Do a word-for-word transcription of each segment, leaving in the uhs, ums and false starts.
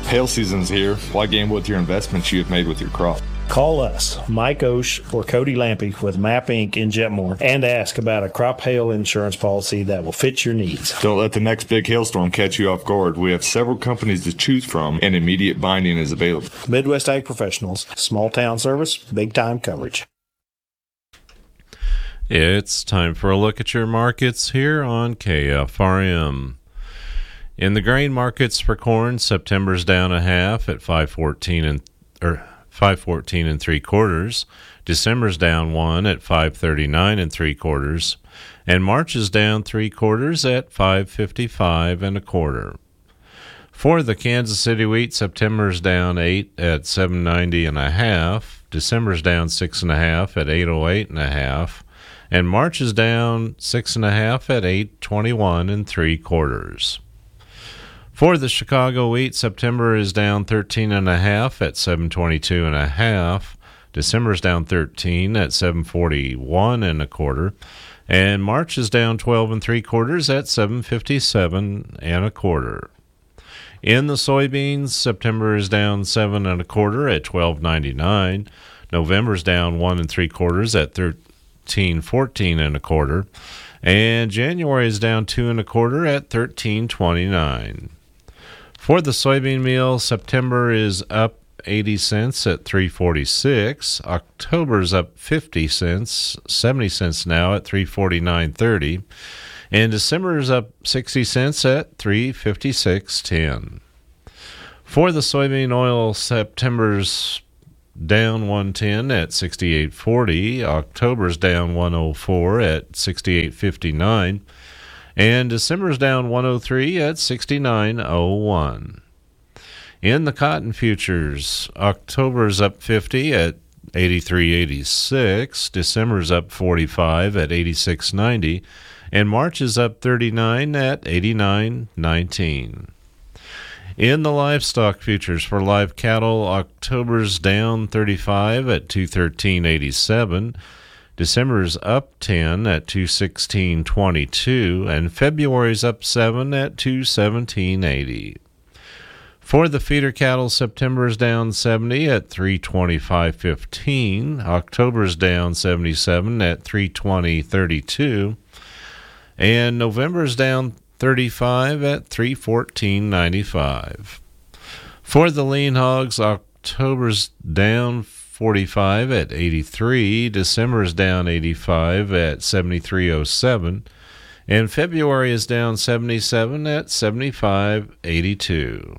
Hail season's here. Why gamble with your investments you have made with your crop? Call us, Mike Osh or Cody Lampy with MAP Incorporated in Jetmore, and ask about a crop hail insurance policy that will fit your needs. Don't let the next big hailstorm catch you off guard. We have several companies to choose from, and immediate binding is available. Midwest Ag Professionals, small town service, big time coverage. It's time for a look at your markets here on K F R M. In the grain markets for corn, September's down a half at five fourteen and or five fourteen and three quarters. December's down one at five thirty-nine and three quarters, and March is down three quarters at five fifty-five and a quarter. For the Kansas City wheat, September's down eight at seven ninety and a half. December's down six and a half at eight oh eight and a half, and March is down six and a half at eight twenty-one and three quarters. For the Chicago wheat, September is down thirteen and a half at seven twenty-two and a half. December's down thirteen at seven forty-one and a quarter, and March is down twelve and three quarters at seven fifty-seven and a quarter. In the soybeans, September is down seven and a quarter at twelve ninety-nine. November's down one and three quarters at thirteen fourteen and a quarter, and January is down two and a quarter at thirteen twenty-nine. For the soybean meal, September is up eighty cents at three forty-six. October's up fifty cents, seventy cents now at three forty-nine thirty. And December's up sixty cents at three fifty-six ten. For the soybean oil, September's down one ten at sixty-eight forty. October's down one oh four at sixty-eight fifty-nine. And December's down one oh three at sixty-nine oh one. In the cotton futures, October's up fifty at eighty-three eighty-six. December's up forty-five at eighty-six ninety. And March is up thirty-nine at eighty-nine nineteen. In the livestock futures for live cattle, October's down thirty-five at two thirteen eighty-seven. December's up ten at two sixteen twenty-two, and February's up seven at two seventeen eighty. For the feeder cattle, September's down seventy at three twenty-five fifteen. October's down seventy-seven at three twenty thirty-two, and November's down thirty-five at three fourteen ninety-five. For the lean hogs, October's down forty-five at eighty-three, December's down eighty-five at seventy-three oh seven, and February is down seventy-seven at seventy-five eighty-two.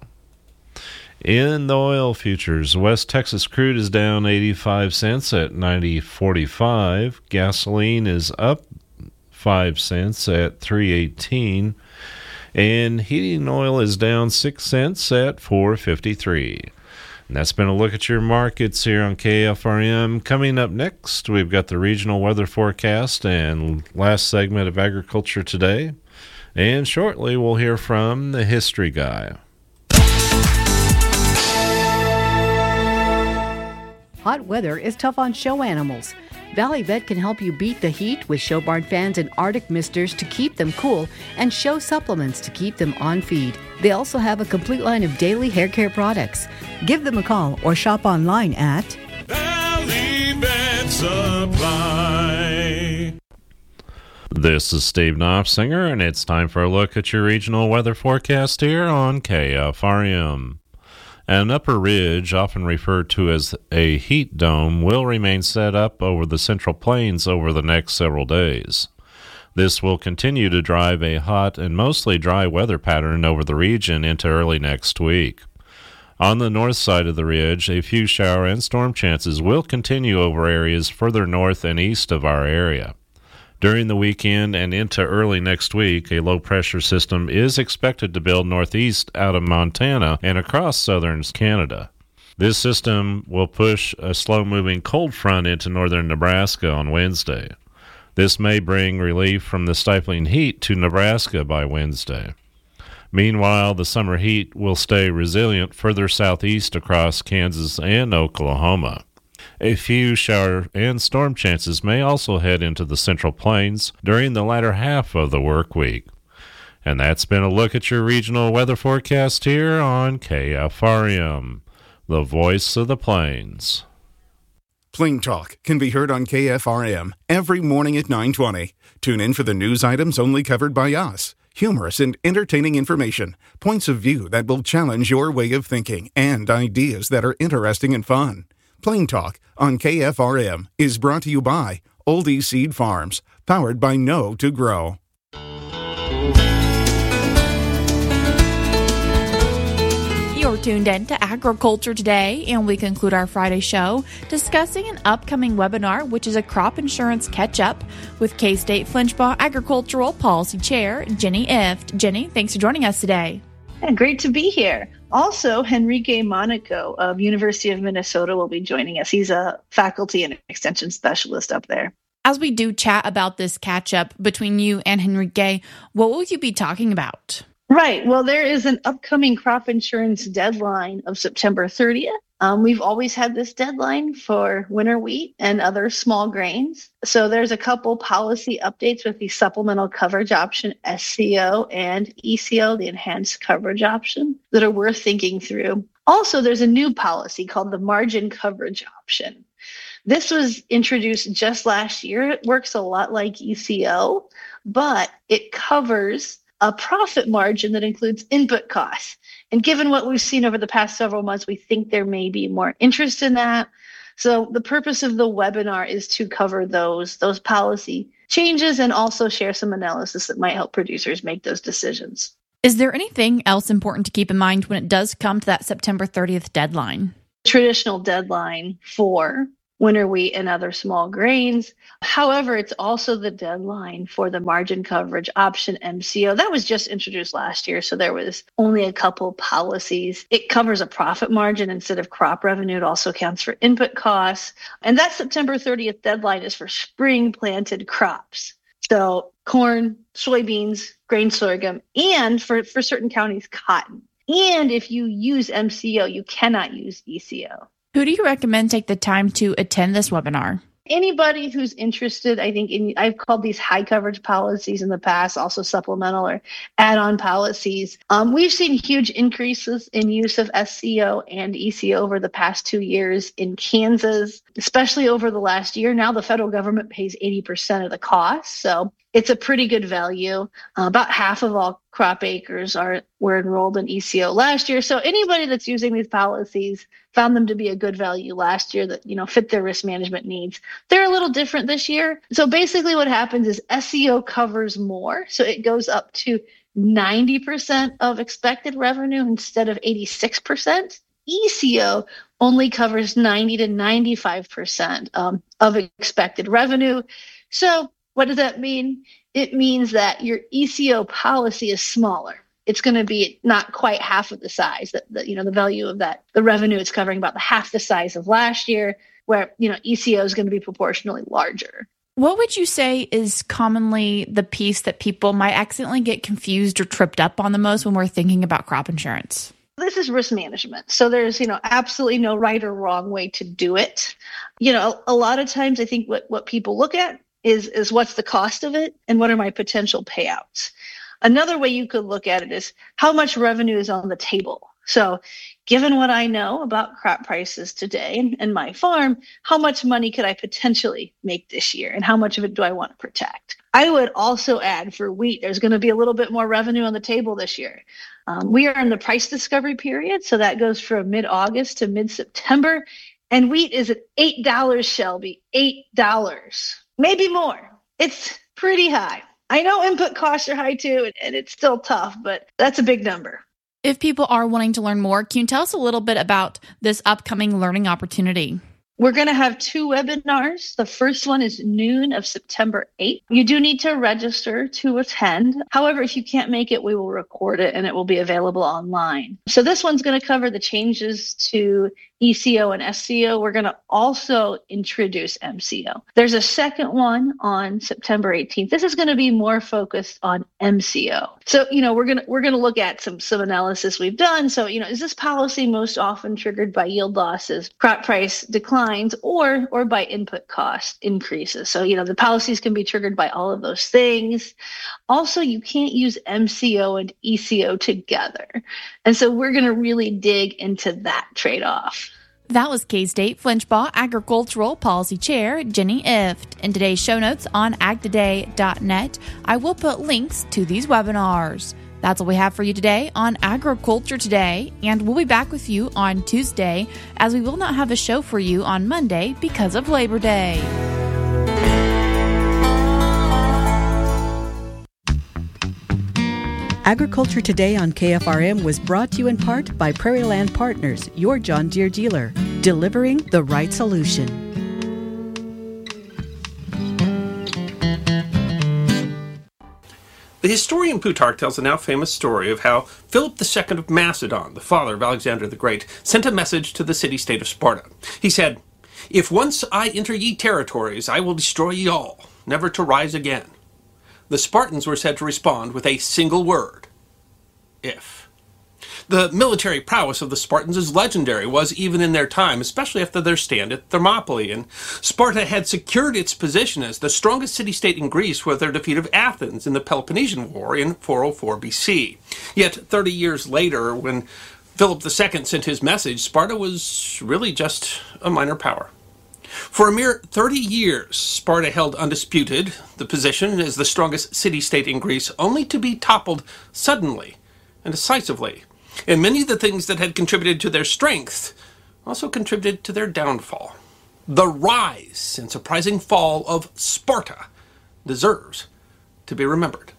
In the oil futures, West Texas crude is down eighty-five cents at ninety forty-five. Gasoline is up five cents at three eighteen, and heating oil is down six cents at four fifty-three. And that's been a look at your markets here on K F R M. Coming up next, we've got the regional weather forecast and last segment of Agriculture Today. And shortly, we'll hear from the History Guy. Hot weather is tough on show animals. Valley Vet can help you beat the heat with show barn fans and Arctic misters to keep them cool and show supplements to keep them on feed. They also have a complete line of daily hair care products. Give them a call or shop online at Valley Vet Supply. This is Steve Knopfsinger, and it's time for a look at your regional weather forecast here on K F R M. An upper ridge, often referred to as a heat dome, will remain set up over the Central Plains over the next several days. This will continue to drive a hot and mostly dry weather pattern over the region into early next week. On the north side of the ridge, a few shower and storm chances will continue over areas further north and east of our area. During the weekend and into early next week, a low-pressure system is expected to build northeast out of Montana and across southern Canada. This system will push a slow-moving cold front into northern Nebraska on Wednesday. This may bring relief from the stifling heat to Nebraska by Wednesday. Meanwhile, the summer heat will stay resilient further southeast across Kansas and Oklahoma. A few shower and storm chances may also head into the Central Plains during the latter half of the work week. And that's been a look at your regional weather forecast here on K F R M, the voice of the plains. Plain Talk can be heard on K F R M every morning at nine twenty. Tune in for the news items only covered by us. Humorous and entertaining information, points of view that will challenge your way of thinking, and ideas that are interesting and fun. Plain Talk on K F R M is brought to you by Oldie Seed Farms, powered by Know to Grow. You're tuned in to Agriculture Today, and we conclude our Friday show discussing an upcoming webinar, which is a crop insurance catch-up with K-State Flinchbaugh Agricultural Policy Chair, Jenny Ift. Jenny, thanks for joining us today. Yeah, great to be here. Also, Henrique Monaco of University of Minnesota will be joining us. He's a faculty and extension specialist up there. As we do chat about this catch-up between you and Henrique, what will you be talking about? Right. Well, there is an upcoming crop insurance deadline of September thirtieth. Um, we've always had this deadline for winter wheat and other small grains. So there's a couple policy updates with the supplemental coverage option, S C O, and E C O, the enhanced coverage option, that are worth thinking through. Also, there's a new policy called the margin coverage option. This was introduced just last year. It works a lot like E C O, but it covers a profit margin that includes input costs. And given what we've seen over the past several months, we think there may be more interest in that. So the purpose of the webinar is to cover those, those policy changes and also share some analysis that might help producers make those decisions. Is there anything else important to keep in mind when it does come to that September thirtieth deadline? Traditional deadline for winter wheat and other small grains. However, it's also the deadline for the margin coverage option, M C O. That was just introduced last year, so there was only a couple policies. It covers a profit margin instead of crop revenue. It also counts for input costs. And that September thirtieth deadline is for spring planted crops. So corn, soybeans, grain sorghum, and for, for certain counties, cotton. And if you use M C O, you cannot use E C O. Who do you recommend take the time to attend this webinar? Anybody who's interested, I think, in, I've called these high coverage policies in the past, also supplemental or add-on policies. Um, we've seen huge increases in use of S C O and E C O over the past two years in Kansas, especially over the last year. Now the federal government pays eighty percent of the cost, so it's a pretty good value. Uh, about half of all crop acres are were enrolled in E C O last year. So anybody that's using these policies found them to be a good value last year that, you know, fit their risk management needs. They're a little different this year. So basically what happens is S C O covers more. So it goes up to ninety percent of expected revenue instead of eighty-six percent. E C O only covers ninety to ninety-five percent um, of expected revenue. So what does that mean? It means that your E C O policy is smaller. It's going to be not quite half of the size that, that you know, the value of that, the revenue it's covering about the half the size of last year, where, you know, E C O is going to be proportionally larger. What would you say is commonly the piece that people might accidentally get confused or tripped up on the most when we're thinking about crop insurance? This is risk management. So there's, you know, absolutely no right or wrong way to do it. You know, a, a lot of times I think what, what people look at is, is what's the cost of it and what are my potential payouts. Another way you could look at it is how much revenue is on the table. So given what I know about crop prices today and my farm, how much money could I potentially make this year and how much of it do I want to protect? I would also add for wheat, there's going to be a little bit more revenue on the table this year. Um, we are in the price discovery period, so that goes from mid-August to mid-September. And wheat is at eight dollars, Shelby, eight dollars, maybe more. It's pretty high. I know input costs are high too, and it's still tough, but that's a big number. If people are wanting to learn more, can you tell us a little bit about this upcoming learning opportunity? We're going to have two webinars. The first one is noon of September eighth. You do need to register to attend. However, if you can't make it, we will record it and it will be available online. So this one's going to cover the changes to E C O and S C O, we're going to also introduce M C O. There's a second one on September eighteenth. This is going to be more focused on M C O. So, you know, we're going to we're going to look at some some analysis we've done. So, you know, is this policy most often triggered by yield losses, crop price declines, or or by input cost increases? So, you know, the policies can be triggered by all of those things. Also, you can't use M C O and E C O together. And so we're going to really dig into that trade-off. That was K-State Flinchbaugh Agricultural Policy Chair Jenny Ift. In today's show notes on ag today dot net, I will put links to these webinars. That's all we have for you today on Agriculture Today, and we'll be back with you on Tuesday, as we will not have a show for you on Monday because of Labor Day. Agriculture Today on K F R M was brought to you in part by Prairie Land Partners, your John Deere dealer, delivering the right solution. The historian Plutarch tells a now famous story of how Philip the Second of Macedon, the father of Alexander the Great, sent a message to the city-state of Sparta. He said, "If once I enter ye territories, I will destroy ye all, never to rise again." The Spartans were said to respond with a single word, if. The military prowess of the Spartans is legendary, was even in their time, especially after their stand at Thermopylae, and Sparta had secured its position as the strongest city-state in Greece with their defeat of Athens in the Peloponnesian War in four oh four B C. Yet thirty years later, when Philip the Second sent his message, Sparta was really just a minor power. For a mere thirty years, Sparta held undisputed the position as the strongest city-state in Greece, only to be toppled suddenly and decisively. And many of the things that had contributed to their strength also contributed to their downfall. The rise and surprising fall of Sparta deserves to be remembered.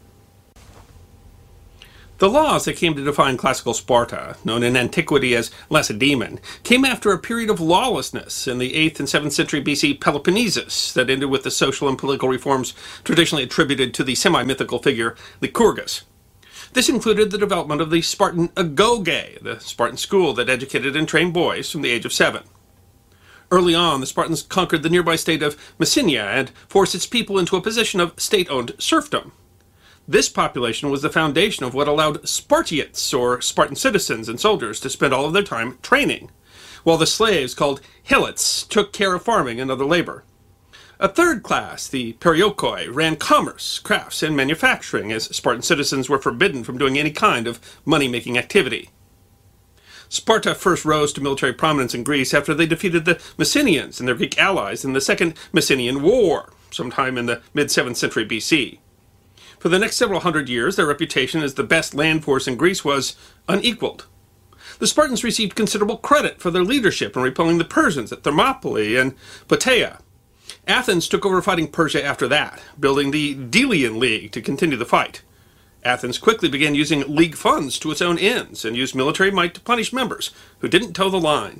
The laws that came to define classical Sparta, known in antiquity as Lacedaemon, came after a period of lawlessness in the eighth and seventh century B C Peloponnesus that ended with the social and political reforms traditionally attributed to the semi-mythical figure Lycurgus. This included the development of the Spartan agoge, the Spartan school that educated and trained boys from the age of seven. Early on, the Spartans conquered the nearby state of Messenia and forced its people into a position of state-owned serfdom. This population was the foundation of what allowed Spartiates, or Spartan citizens and soldiers, to spend all of their time training, while the slaves, called helots, took care of farming and other labor. A third class, the periokoi, ran commerce, crafts, and manufacturing, as Spartan citizens were forbidden from doing any kind of money-making activity. Sparta first rose to military prominence in Greece after they defeated the Messenians and their Greek allies in the Second Messenian War, sometime in the mid-seventh century B C. For the next several hundred years, their reputation as the best land force in Greece was unequaled. The Spartans received considerable credit for their leadership in repelling the Persians at Thermopylae and Plataea. Athens took over fighting Persia after that, building the Delian League to continue the fight. Athens quickly began using league funds to its own ends and used military might to punish members who didn't toe the line.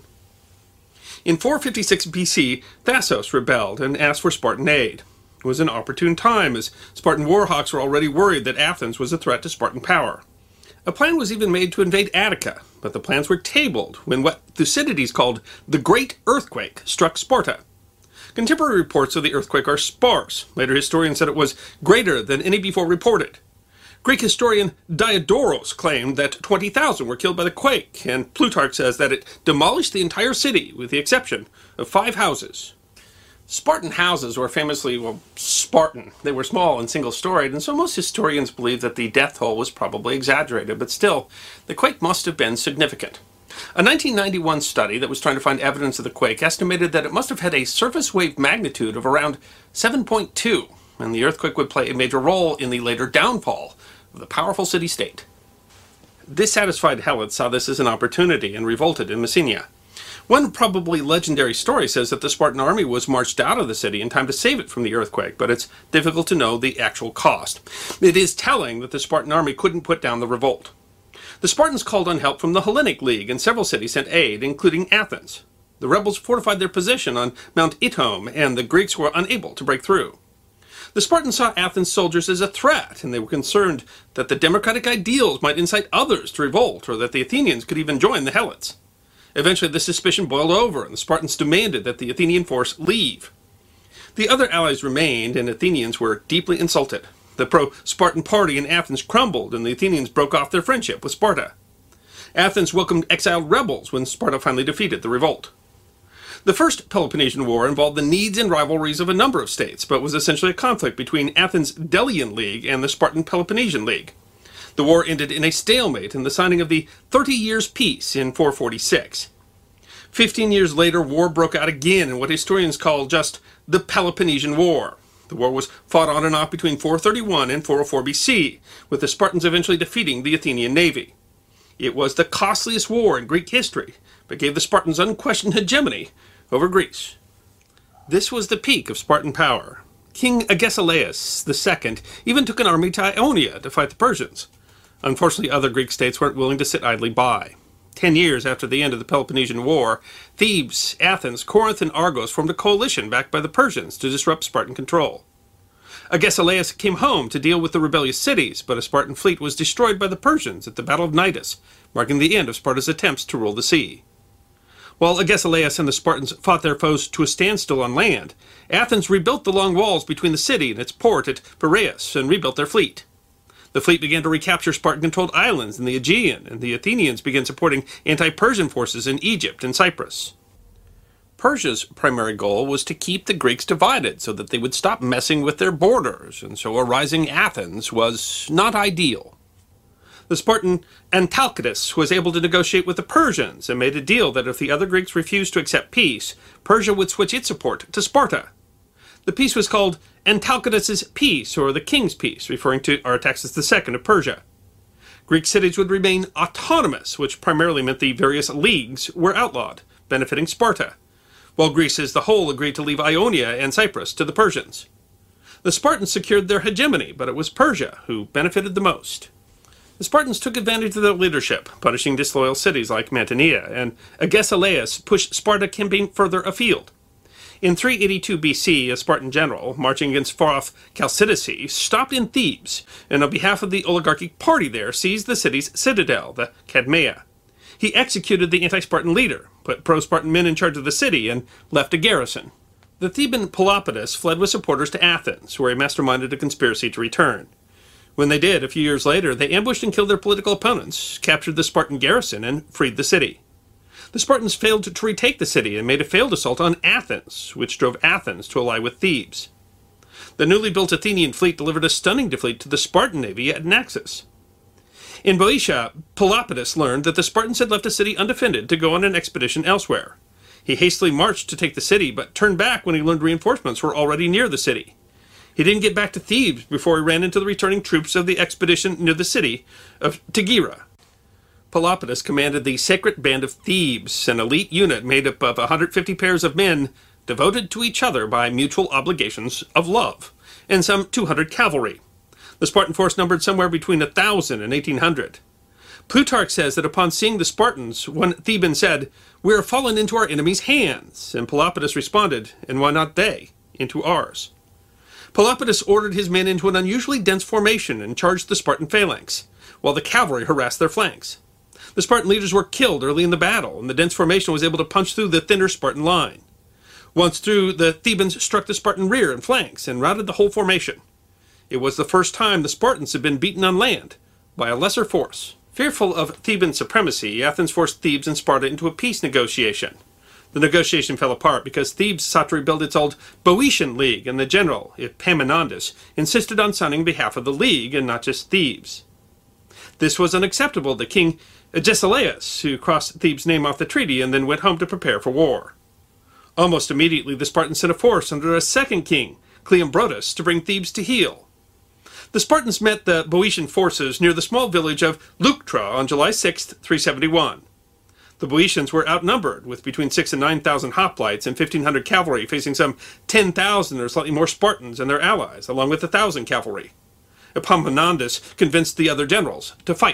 In four fifty-six B C, Thassos rebelled and asked for Spartan aid. It was an opportune time, as Spartan warhawks were already worried that Athens was a threat to Spartan power. A plan was even made to invade Attica, but the plans were tabled when what Thucydides called the Great Earthquake struck Sparta. Contemporary reports of the earthquake are sparse. Later historians said it was greater than any before reported. Greek historian Diodorus claimed that twenty thousand were killed by the quake, and Plutarch says that it demolished the entire city, with the exception of five houses. Spartan houses were famously, well, Spartan. They were small and single-storied, and so most historians believe that the death toll was probably exaggerated, but still, the quake must have been significant. A nineteen ninety-one study that was trying to find evidence of the quake estimated that it must have had a surface wave magnitude of around seven point two, and the earthquake would play a major role in the later downfall of the powerful city-state. Dissatisfied Helots saw this as an opportunity and revolted in Messenia. One probably legendary story says that the Spartan army was marched out of the city in time to save it from the earthquake, but it's difficult to know the actual cost. It is telling that the Spartan army couldn't put down the revolt. The Spartans called on help from the Hellenic League, and several cities sent aid, including Athens. The rebels fortified their position on Mount Ithome, and the Greeks were unable to break through. The Spartans saw Athens' soldiers as a threat, and they were concerned that the democratic ideals might incite others to revolt, or that the Athenians could even join the Helots. Eventually, the suspicion boiled over, and the Spartans demanded that the Athenian force leave. The other allies remained, and Athenians were deeply insulted. The pro-Spartan party in Athens crumbled, and the Athenians broke off their friendship with Sparta. Athens welcomed exiled rebels when Sparta finally defeated the revolt. The First Peloponnesian War involved the needs and rivalries of a number of states, but was essentially a conflict between Athens' Delian League and the Spartan Peloponnesian League. The war ended in a stalemate in the signing of the Thirty Years' Peace in four forty-six. Fifteen years later, war broke out again in what historians call just the Peloponnesian War. The war was fought on and off between four thirty-one and four oh four B C, with the Spartans eventually defeating the Athenian navy. It was the costliest war in Greek history, but gave the Spartans unquestioned hegemony over Greece. This was the peak of Spartan power. King Agesilaus the Second even took an army to Ionia to fight the Persians. Unfortunately, other Greek states weren't willing to sit idly by. Ten years after the end of the Peloponnesian War, Thebes, Athens, Corinth, and Argos formed a coalition backed by the Persians to disrupt Spartan control. Agesilaus came home to deal with the rebellious cities, but a Spartan fleet was destroyed by the Persians at the Battle of Cnidus, marking the end of Sparta's attempts to rule the sea. While Agesilaus and the Spartans fought their foes to a standstill on land, Athens rebuilt the long walls between the city and its port at Piraeus and rebuilt their fleet. The fleet began to recapture Spartan-controlled islands in the Aegean, and the Athenians began supporting anti-Persian forces in Egypt and Cyprus. Persia's primary goal was to keep the Greeks divided so that they would stop messing with their borders, and so a rising Athens was not ideal. The Spartan Antalcidas was able to negotiate with the Persians and made a deal that if the other Greeks refused to accept peace, Persia would switch its support to Sparta. The peace was called Antalcidas' Peace, or the King's Peace, referring to Artaxerxes the Second of Persia. Greek cities would remain autonomous, which primarily meant the various leagues were outlawed, benefiting Sparta, while Greece as the whole agreed to leave Ionia and Cyprus to the Persians. The Spartans secured their hegemony, but it was Persia who benefited the most. The Spartans took advantage of their leadership, punishing disloyal cities like Mantinea, and Agesilaus pushed Sparta campaign further afield. In three eighty-two B C, a Spartan general, marching against far-off Chalcidice, stopped in Thebes, and on behalf of the oligarchic party there, seized the city's citadel, the Cadmea. He executed the anti-Spartan leader, put pro-Spartan men in charge of the city, and left a garrison. The Theban Pelopidas fled with supporters to Athens, where he masterminded a conspiracy to return. When they did, a few years later, they ambushed and killed their political opponents, captured the Spartan garrison, and freed the city. The Spartans failed to retake the city and made a failed assault on Athens, which drove Athens to ally with Thebes. The newly built Athenian fleet delivered a stunning defeat to the Spartan navy at Naxos. In Boeotia, Pelopidas learned that the Spartans had left a city undefended to go on an expedition elsewhere. He hastily marched to take the city, but turned back when he learned reinforcements were already near the city. He didn't get back to Thebes before he ran into the returning troops of the expedition near the city of Tegera. Pelopidas commanded the Sacred Band of Thebes, an elite unit made up of one hundred fifty pairs of men devoted to each other by mutual obligations of love, and some two hundred cavalry. The Spartan force numbered somewhere between one thousand and eighteen hundred. Plutarch says that upon seeing the Spartans, one Theban said, "We are fallen into our enemies' hands," and Pelopidas responded, "And why not they, into ours?" Pelopidas ordered his men into an unusually dense formation and charged the Spartan phalanx, while the cavalry harassed their flanks. The Spartan leaders were killed early in the battle, and the dense formation was able to punch through the thinner Spartan line. Once through, the Thebans struck the Spartan rear and flanks and routed the whole formation. It was the first time the Spartans had been beaten on land by a lesser force. Fearful of Theban supremacy, Athens forced Thebes and Sparta into a peace negotiation. The negotiation fell apart because Thebes sought to rebuild its old Boeotian League, and the general, Epaminondas, insisted on signing on behalf of the League and not just Thebes. This was unacceptable to King Agesilaus, who crossed Thebes' name off the treaty and then went home to prepare for war. Almost immediately, the Spartans sent a force under a second king, Cleombrotus, to bring Thebes to heel. The Spartans met the Boeotian forces near the small village of Leuctra on July sixth, three seventy-one. The Boeotians were outnumbered, with between six and nine thousand hoplites and fifteen hundred cavalry facing some ten thousand or slightly more Spartans and their allies, along with one thousand cavalry. Epaminondas convinced the other generals to fight.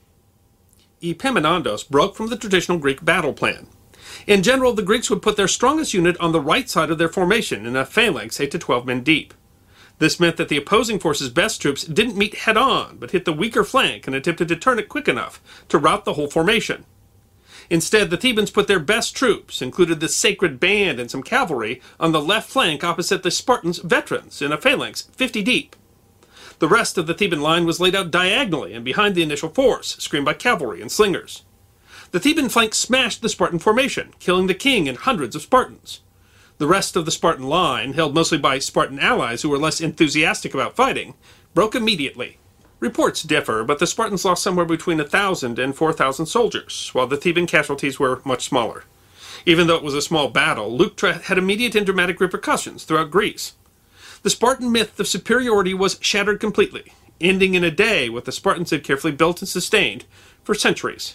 Epaminondas broke from the traditional Greek battle plan. In general, the Greeks would put their strongest unit on the right side of their formation in a phalanx eight to twelve men deep. This meant that the opposing force's best troops didn't meet head-on, but hit the weaker flank and attempted to turn it quick enough to rout the whole formation. Instead, the Thebans put their best troops, included the Sacred Band and some cavalry, on the left flank opposite the Spartans' veterans in a phalanx fifty deep. The rest of the Theban line was laid out diagonally and behind the initial force, screened by cavalry and slingers. The Theban flank smashed the Spartan formation, killing the king and hundreds of Spartans. The rest of the Spartan line, held mostly by Spartan allies who were less enthusiastic about fighting, broke immediately. Reports differ, but the Spartans lost somewhere between one thousand and four thousand soldiers, while the Theban casualties were much smaller. Even though it was a small battle, Leuctra had immediate and dramatic repercussions throughout Greece. The Spartan myth of superiority was shattered completely, ending in a day what the Spartans had carefully built and sustained for centuries.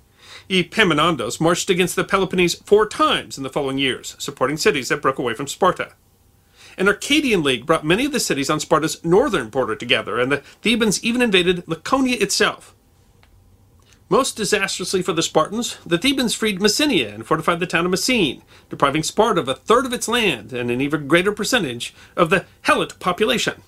Epaminondas marched against the Peloponnese four times in the following years, supporting cities that broke away from Sparta. An Arcadian League brought many of the cities on Sparta's northern border together, and the Thebans even invaded Laconia itself. Most disastrously for the Spartans, the Thebans freed Messenia and fortified the town of Messene, depriving Sparta of a third of its land and an even greater percentage of the Helot population.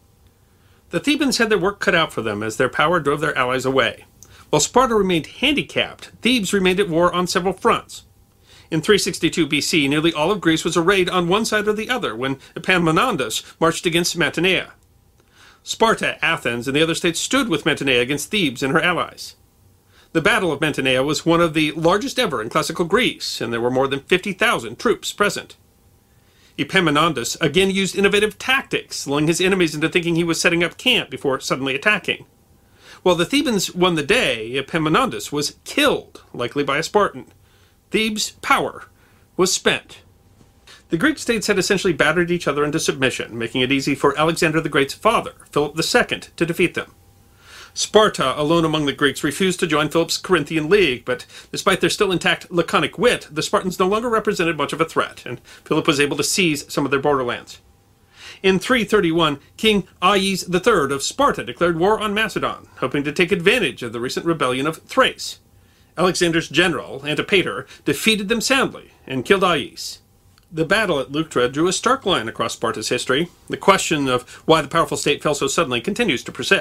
The Thebans had their work cut out for them as their power drove their allies away. While Sparta remained handicapped, Thebes remained at war on several fronts. In three sixty-two B C, nearly all of Greece was arrayed on one side or the other when Epaminondas marched against Mantinea. Sparta, Athens, and the other states stood with Mantinea against Thebes and her allies. The Battle of Mantinea was one of the largest ever in classical Greece, and there were more than fifty thousand troops present. Epaminondas again used innovative tactics, lulling his enemies into thinking he was setting up camp before suddenly attacking. While the Thebans won the day, Epaminondas was killed, likely by a Spartan. Thebes' power was spent. The Greek states had essentially battered each other into submission, making it easy for Alexander the Great's father, Philip the Second, to defeat them. Sparta, alone among the Greeks, refused to join Philip's Corinthian League, but despite their still intact laconic wit, the Spartans no longer represented much of a threat, and Philip was able to seize some of their borderlands. In three thirty-one, King Aias the Third of Sparta declared war on Macedon, hoping to take advantage of the recent rebellion of Thrace. Alexander's general, Antipater, defeated them soundly and killed Aias. The battle at Leuctra drew a stark line across Sparta's history. The question of why the powerful state fell so suddenly continues to persist.